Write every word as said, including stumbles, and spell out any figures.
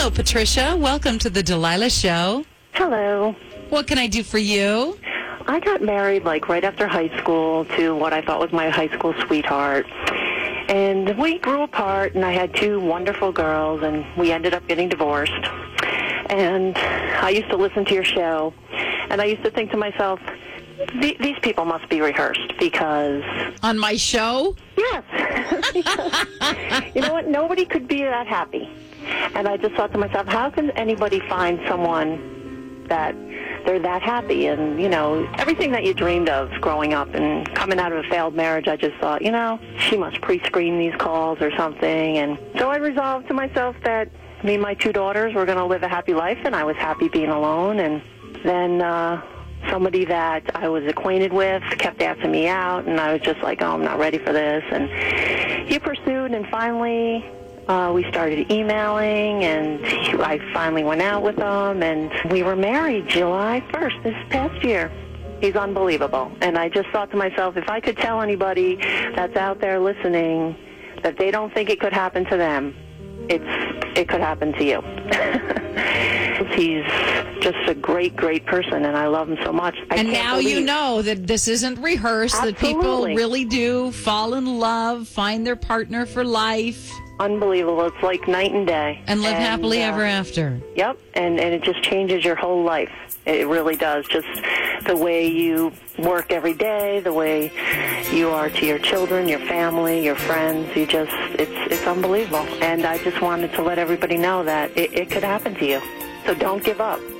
Hello, Patricia. Welcome to the Delilah Show. Hello. What can I do for you? I got married like right after high school to what I thought was my high school sweetheart. And we grew apart, and I had two wonderful girls, and we ended up getting divorced. And I used to listen to your show, and I used to think to myself, "The- these people must be rehearsed because... On my show? Yes. You know what? Nobody could be that happy. And I just thought to myself, how can anybody find someone that they're that happy? And, you know, everything that you dreamed of growing up and coming out of a failed marriage, I just thought, you know, she must pre-screen these calls or something. And so I resolved to myself that me and my two daughters were going to live a happy life, and I was happy being alone. And then uh, somebody that I was acquainted with kept asking me out, and I was just like, oh, I'm not ready for this. And he pursued, and finally... Uh, we started emailing, and I finally went out with him, and we were married July first this past year. He's unbelievable. And I just thought to myself, if I could tell anybody that's out there listening that they don't think it could happen to them, it's it could happen to you. He's just a great, great person, and I love him so much. I and can't now believe. you know that this isn't rehearsed, that people Absolutely. really do fall in love, find their partner for life, Unbelievable. It's like night and day. and live happily uh, ever after. Yep, and, and it just changes your whole life. It really does. Just the way you work every day, the way you are to your children, your family, your friends. You just, it's it's unbelievable. And I just wanted to let everybody know that it, it could happen to you. So don't give up.